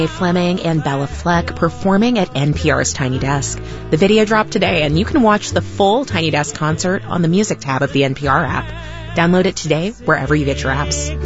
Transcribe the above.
Fleming and Bella Fleck performing at NPR's Tiny Desk. The video dropped today, and you can watch the full Tiny Desk concert on the Music tab of the NPR app. Download it today wherever you get your apps.